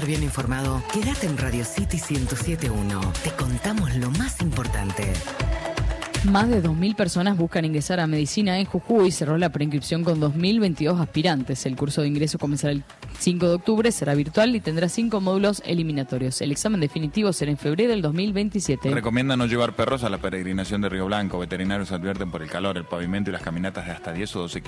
bien informado, quédate en Radio City 107.1. Te contamos lo más importante. Más de 2.000 personas buscan ingresar a medicina en Jujuy. Cerró la preinscripción con 2.022 aspirantes. El curso de ingreso comenzará el 5 de octubre, será virtual y tendrá 5 módulos eliminatorios. El examen definitivo será en febrero del 2027. Recomienda no llevar perros a la peregrinación de Río Blanco. Veterinarios advierten por el calor, el pavimento y las caminatas de hasta 10 o 12 kilómetros